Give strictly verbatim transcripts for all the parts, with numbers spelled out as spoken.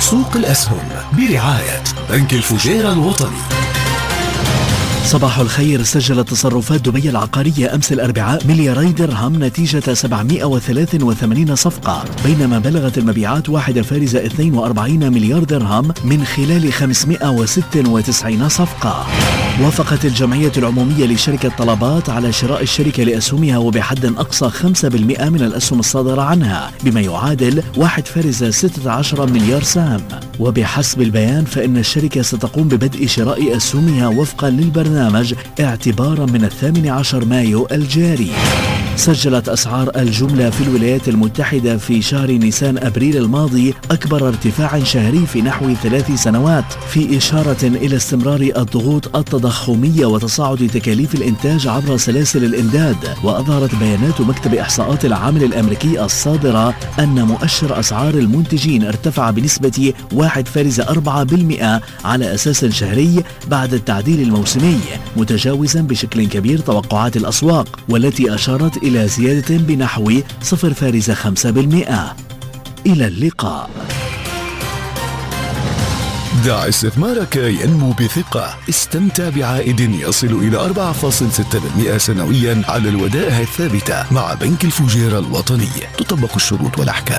سوق الأسهم برعاية بنك الفجيرة الوطني. صباح الخير. سجلت تصرفات دبي العقارية أمس الأربعاء ملياري درهم نتيجة سبعمائة وثلاثة وثمانين صفقة، بينما بلغت المبيعات واحد فارزة اثنين وأربعين مليار درهم من خلال خمسمائة وستة وتسعين صفقة. وافقت الجمعية العمومية لشركة طلبات على شراء الشركة لأسهمها وبحد أقصى خمسة بالمئة من الأسهم الصادرة عنها بما يعادل واحد فارزة ستة عشر مليار سهم. وبحسب البيان فإن الشركة ستقوم ببدء شراء أسهمها وفقا للبرنامج اعتبارا من الثامن عشر مايو الجاري. سجلت أسعار الجملة في الولايات المتحدة في شهر نيسان أبريل الماضي أكبر ارتفاع شهري في نحو ثلاث سنوات، في إشارة إلى استمرار الضغوط التضخمية وتصاعد تكاليف الإنتاج عبر سلاسل الإمداد. وأظهرت بيانات مكتب إحصاءات العامل الأمريكي الصادرة أن مؤشر أسعار المنتجين ارتفع بنسبة واحد فارزة أربعة بالمئة على أساس شهري بعد التعديل الموسمي، متجاوزا بشكل كبير توقعات الأسواق والتي أشارت إلى زيادة بنحو صفر فارزة خمسة بالمئة. إلى اللقاء. دع استثمارك ينمو بثقة. استمتع بعائد يصل إلى أربعة فاصلة ستة بالمئة سنويا على الودائع الثابتة مع بنك الفجيرة الوطني. تطبق الشروط والأحكام.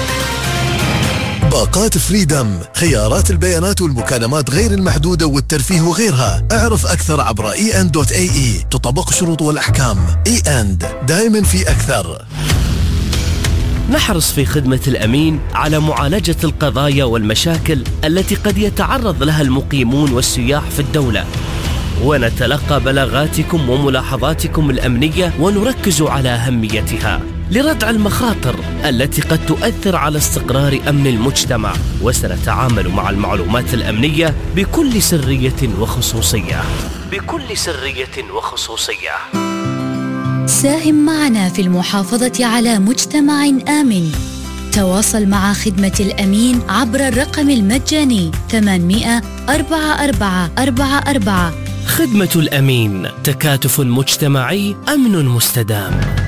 باقات فريدم، خيارات البيانات والمكالمات غير المحدودة والترفيه وغيرها. اعرف أكثر عبر إي إند دوت إيه إي. تطبق الشروط والأحكام. إي إند، دائما في أكثر. نحرص في خدمة الأمين على معالجة القضايا والمشاكل التي قد يتعرض لها المقيمون والسياح في الدولة، ونتلقى بلاغاتكم وملاحظاتكم الأمنية ونركز على أهميتها لردع المخاطر التي قد تؤثر على استقرار أمن المجتمع. وسنتعامل مع المعلومات الأمنية بكل سرية وخصوصية بكل سرية وخصوصية. ساهم معنا في المحافظة على مجتمع آمن. تواصل مع خدمة الأمين عبر الرقم المجاني ثمانمائة أربعة أربعة أربعة أربعة. خدمة الأمين، تكاتف مجتمعي، أمن مستدام.